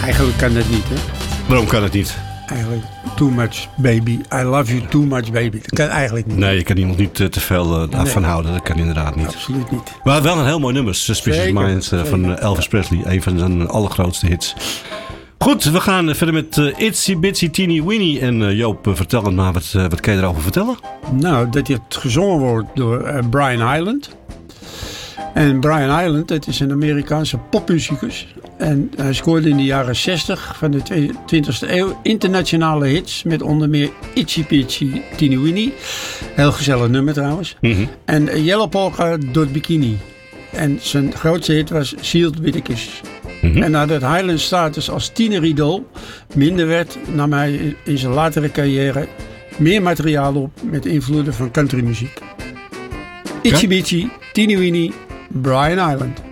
eigenlijk kan dat niet, hè? Waarom kan het niet? Eigenlijk, too much baby. I love you too much baby. Dat kan eigenlijk niet. Nee, je kan iemand niet te veel af van houden. Dat kan inderdaad niet. Absoluut niet. Maar wel een heel mooi nummer. Suspicious Minds van Elvis Presley. Een van zijn allergrootste hits. Goed, we gaan verder met Itsy Bitsy Teeny Weeny. En Joop, vertel het maar. Wat kan je erover vertellen? Nou, dat het gezongen wordt door Brian Hyland. En Brian Hyland, dat is een Amerikaanse popmuzikus. En hij scoorde in de jaren 60 van de 20e eeuw internationale hits. Met onder meer Itsy Bitsy Teeny Weeny. Heel gezellig nummer trouwens. Mm-hmm. En Yellow Polka Dot Bikini. En zijn grootste hit was Sealed with a Kiss. Mm-hmm. En nadat Hyland's status als tieneridool minder werd, nam hij in zijn latere carrière meer materiaal op met invloeden van countrymuziek. Itsy Bitsy Teeny Weeny, Brian Hyland.